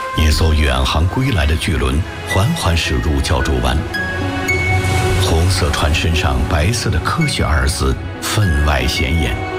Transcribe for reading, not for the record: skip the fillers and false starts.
一艘远航归来的巨轮缓缓驶入胶州湾，红色船身上白色的科学二字分外显眼。